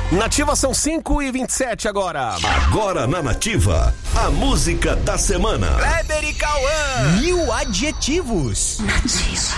Nativa são 5h27 agora. Agora na Nativa, a música da semana. Kleber e Cauã. 1000 adjetivos. Nativa.